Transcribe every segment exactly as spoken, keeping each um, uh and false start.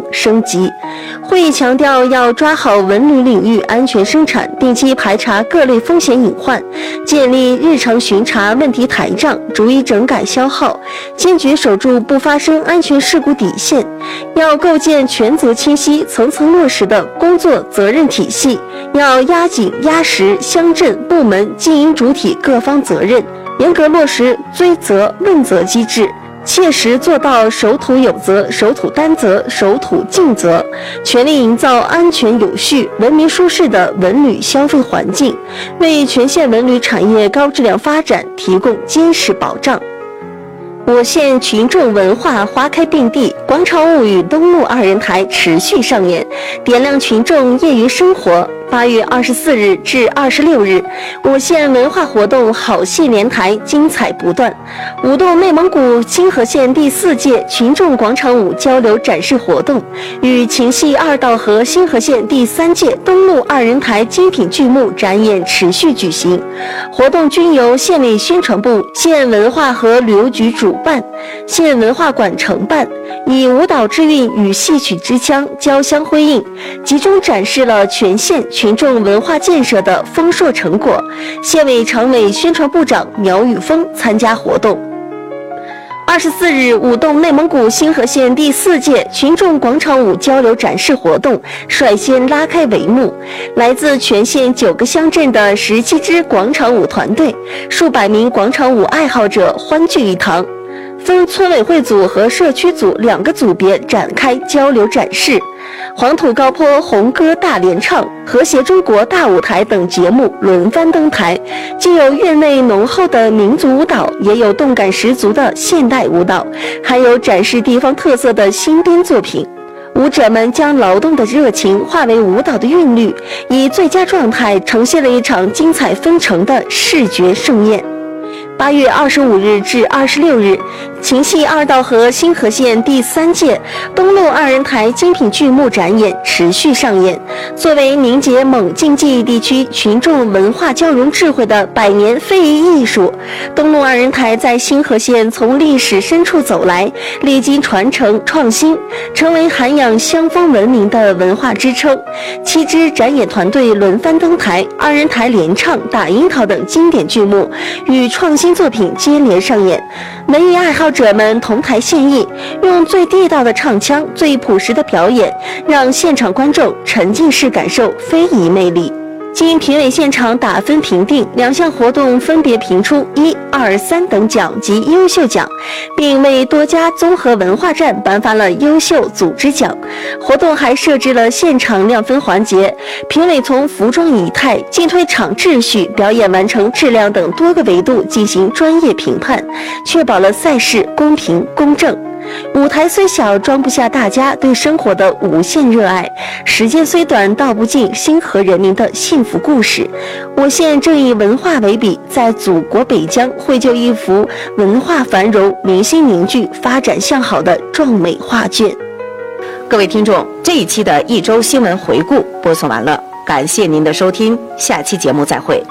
升级。会议强调要抓好文旅领域安全生产，定期排查各类风险隐患，建立日常巡查问题台账，逐一整改消耗，坚决守住不发生安全事故底线。要构建权责清晰、层层落实的工作责任体系，要压紧压实乡镇部门经营主体各方责任，严格落实追责问责机制，切实做到守土有责、守土担责、守土尽责，全力营造安全有序、文明舒适的文旅消费环境，为全县文旅产业高质量发展提供坚实保障。我县群众文化花开并蒂，广场舞与东路二人台持续上演，点亮群众业余生活。八月二十四日至二十六日，我县文化活动好戏连台，精彩不断。舞动内蒙古清河县第四届群众广场舞交流展示活动与秦戏二道河新河县第三届东路二人台精品剧目展演持续举行。活动均由县委宣传部、县文化和旅游局主办，县文化馆承办，以舞蹈之韵与戏曲之腔交相辉映，集中展示了全县群众文化建设的丰硕成果。县委常委宣传部长苗宇峰参加活动。二十四日，舞动内蒙古新河县第四届群众广场舞交流展示活动率先拉开帷幕。来自全县九个乡镇的十七支广场舞团队，数百名广场舞爱好者欢聚一堂，分村委会组和社区组两个组别展开交流展示。黄土高坡红歌大联唱、和谐中国大舞台等节目轮番登台，既有韵味浓厚的民族舞蹈，也有动感十足的现代舞蹈，还有展示地方特色的新编作品。舞者们将劳动的热情化为舞蹈的韵律，以最佳状态呈现了一场精彩纷呈的视觉盛宴。八月二十五日至二十六日，秦戏二道河新河县第三届东路二人台精品剧目展演持续上演。作为凝结蒙晋记忆地区群众文化交融智慧的百年非遗艺术，东路二人台在新河县从历史深处走来，历经传承创新，成为涵养乡风文明的文化支撑。七支展演团队轮番登台，二人台联唱、打樱桃等经典剧目与创新作品接连上演，文艺爱好者们同台献艺，用最地道的唱腔、最朴实的表演，让现场观众沉浸式感受非遗魅力。经评委现场打分评定，两项活动分别评出一、二、三等奖及优秀奖，并为多家综合文化站颁发了优秀组织奖。活动还设置了现场亮分环节，评委从服装仪态、进退场秩序、表演完成质量等多个维度进行专业评判，确保了赛事公平公正。舞台虽小，装不下大家对生活的无限热爱；时间虽短，道不尽星河人民的幸福故事。我县正以文化为笔，在祖国北疆绘就一幅文化繁荣、民心凝聚、发展向好的壮美画卷。 各位听众，这一期的一周新闻回顾播送完了，感谢您的收听，下期节目再会。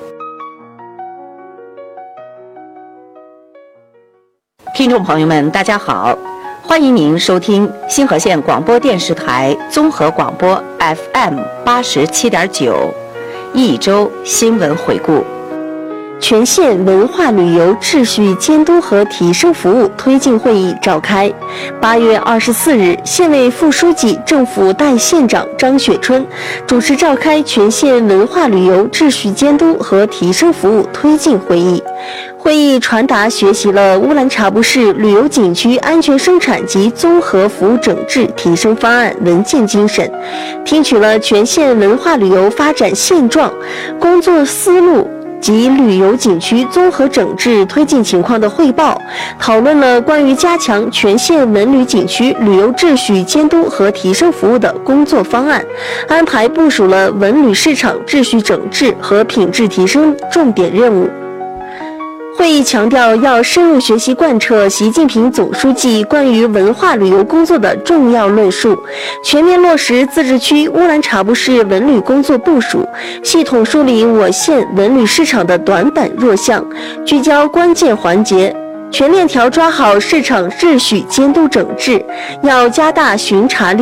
听众朋友们，大家好，欢迎您收听新河县广播电视台综合广播 F M 八十七点九，一周新闻回顾。 全县文化旅游秩序监督和提升服务推进会议召开。八月二十四日，县委副书记、政府代县长张雪春主持召开全县文化旅游秩序监督和提升服务推进会议。会议传达学习了乌兰察布市旅游景区安全生产及综合服务整治提升方案文件精神，听取了全县文化旅游发展现状、工作思路及旅游景区综合整治推进情况的汇报，讨论了关于加强全县文旅景区旅游秩序监督和提升服务的工作方案，安排部署了文旅市场秩序整治和品质提升重点任务。会议强调，要深入学习贯彻习近平总书记关于文化旅游工作的重要论述，全面落实自治区乌兰察布市文旅工作部署，系统梳理我县文旅市场的短板弱项，聚焦关键环节，全链条抓好市场秩序监督整治，要加大巡查